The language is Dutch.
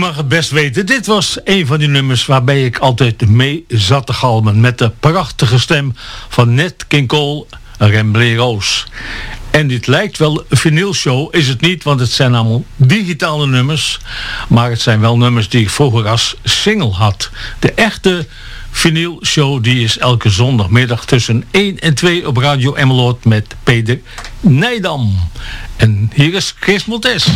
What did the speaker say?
mag het best weten. Dit was een van die nummers waarbij ik altijd mee zat te galmen. Met de prachtige stem van Nat King Cole, Remblay Rose. En dit lijkt wel een vinylshow, is het niet, want het zijn allemaal digitale nummers. Maar het zijn wel nummers die ik vroeger als single had. De echte vinylshow die is elke zondagmiddag tussen 1 en 2 op Radio Emmeloord met Peter Nijdam. En hier is Chris Montes.